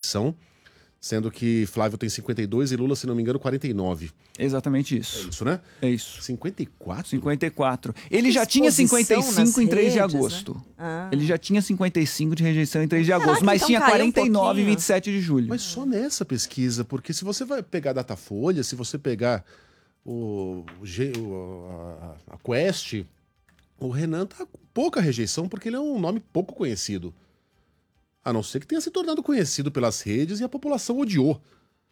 rejeição, sendo que Flávio tem 52 e Lula, se não me engano, 49. Exatamente É isso. isso, né? É isso. 54? 54. Ele já tinha 55 em 3 de agosto. Né? Ah. Ele já tinha 55 de rejeição em 3 de agosto, mas então tinha caiu 49 em 27 de julho. Mas só nessa pesquisa, porque se você vai pegar a Datafolha, se você pegar a Quest, o Renan tá com pouca rejeição porque ele é um nome pouco conhecido. A não ser que tenha se tornado conhecido pelas redes e a população odiou.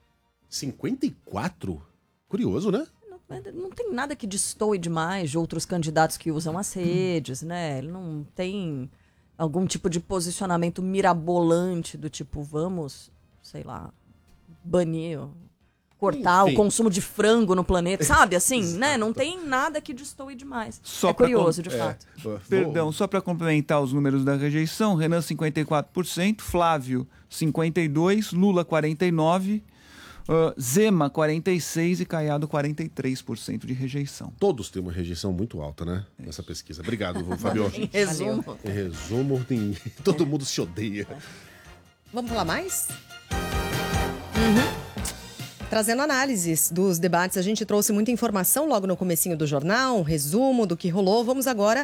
54? Curioso, né? Não tem nada que destoe demais de outros candidatos que usam as redes, né? Ele não tem algum tipo de posicionamento mirabolante do tipo, vamos, sei lá, banir, cortar Enfim. o consumo de frango no planeta, sabe? Assim, né? Não tem nada que destoe demais. Só é curioso, de fato. Perdão, só para complementar os números da rejeição, Renan 54%, Flávio 52%, Lula 49%, Zema 46% e Caiado 43% de rejeição. Todos têm uma rejeição muito alta, né? Nessa pesquisa. Obrigado, Fabio. Em resumo. Em resumo, todo mundo se odeia. Vamos falar mais? Trazendo análises dos debates, a gente trouxe muita informação logo no comecinho do jornal, um resumo do que rolou. Vamos agora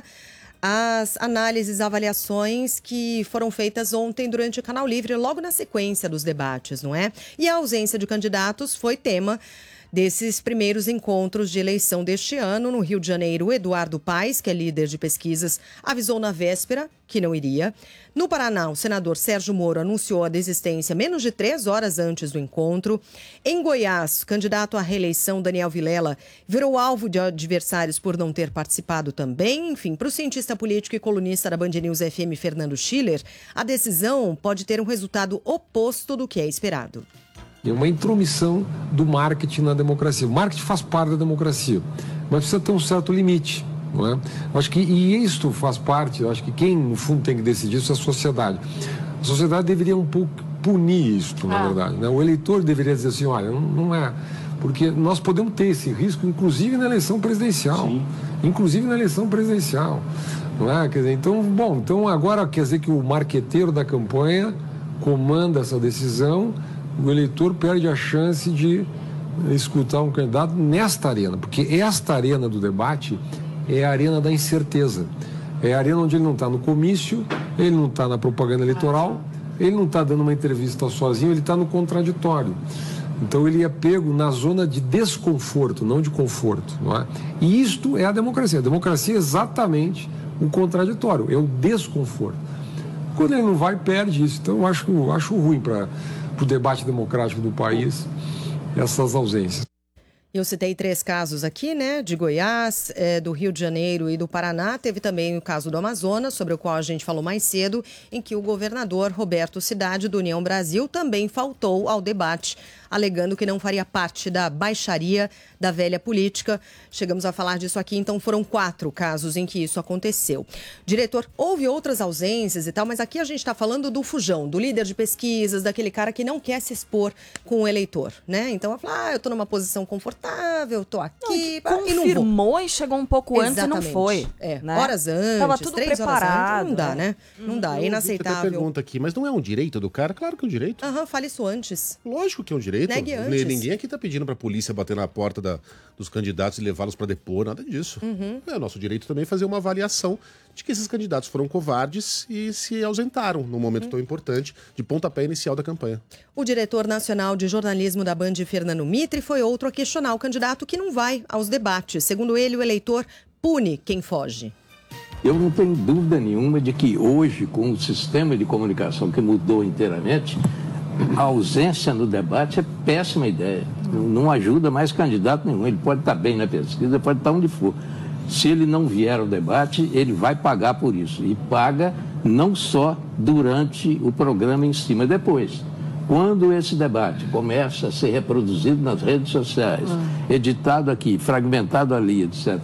às análises, avaliações que foram feitas ontem durante o Canal Livre, logo na sequência dos debates, não é? E a ausência de candidatos foi tema desses primeiros encontros de eleição deste ano. No Rio de Janeiro, Eduardo Paes, que é líder de pesquisas, avisou na véspera que não iria. No Paraná, o senador Sérgio Moro anunciou a desistência menos de 3 horas antes do encontro. Em Goiás, o candidato à reeleição Daniel Vilela virou alvo de adversários por não ter participado também. Enfim, para o cientista político e colunista da Band News FM, Fernando Schiller, a decisão pode ter um resultado oposto do que é esperado. É uma intromissão do marketing na democracia. O marketing faz parte da democracia, mas precisa ter um certo limite, não é? Acho que isto faz parte, acho que quem no fundo tem que decidir isso é a sociedade. A sociedade deveria um pouco punir isto, na verdade, né? O eleitor deveria dizer assim, olha, não é... Porque nós podemos ter esse risco, inclusive na eleição presidencial. Sim. Inclusive na eleição presidencial, não é? Quer dizer, então agora quer dizer que o marqueteiro da campanha comanda essa decisão. O eleitor perde a chance de escutar um candidato nesta arena, porque esta arena do debate é a arena da incerteza. É a arena onde ele não está no comício, ele não está na propaganda eleitoral, ele não está dando uma entrevista sozinho, ele está no contraditório. Então ele é pego na zona de desconforto, não de conforto, não é? E isto é a democracia. A democracia é exatamente o contraditório, é o desconforto. Quando ele não vai, perde isso. Então eu acho ruim para o debate democrático do país, essas ausências. Eu citei 3 casos aqui, né? De Goiás, do Rio de Janeiro e do Paraná. Teve também o caso do Amazonas, sobre o qual a gente falou mais cedo, em que o governador Roberto Cidade, do União Brasil, também faltou ao debate, alegando que não faria parte da baixaria da velha política. Chegamos a falar disso aqui, então foram 4 casos em que isso aconteceu. Diretor, houve outras ausências e tal, mas aqui a gente está falando do fujão, do líder de pesquisas, daquele cara que não quer se expor com o eleitor, né? Então, vai falar, eu estou numa posição confortável, estou aqui, e não confirmou e chegou um pouco antes e não foi. Né? Horas antes, tava tudo 3 preparado, horas antes, não dá, né? Não dá, é inaceitável. Tem pergunta aqui, mas não é um direito do cara? Claro que é um direito. Fale isso antes. Lógico que é um direito. Negue antes. Ninguém aqui tá pedindo pra polícia bater na porta dos candidatos e levá-los pra depor, nada disso. É nosso direito também fazer uma avaliação de que esses candidatos foram covardes e se ausentaram num momento tão importante de pontapé inicial da campanha. O diretor nacional de jornalismo da Band, Fernando Mitre, foi outro a questionar o candidato que não vai aos debates. Segundo ele, o eleitor pune quem foge. Eu não tenho dúvida nenhuma de que hoje, com o sistema de comunicação que mudou inteiramente, a ausência no debate é péssima ideia. Não ajuda mais candidato nenhum. Ele pode estar bem na pesquisa, pode estar onde for. Se ele não vier ao debate, ele vai pagar por isso. E paga não só durante o programa em si, mas depois. Quando esse debate começa a ser reproduzido nas redes sociais, editado aqui, fragmentado ali, etc.,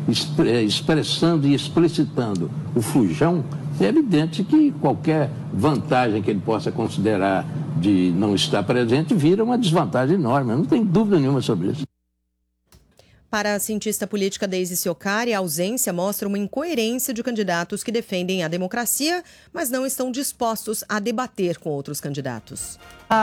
expressando e explicitando o fujão, é evidente que qualquer vantagem que ele possa considerar de não estar presente vira uma desvantagem enorme. Eu não tenho dúvida nenhuma sobre isso. Para a cientista política Deise Ciocari, a ausência mostra uma incoerência de candidatos que defendem a democracia, mas não estão dispostos a debater com outros candidatos.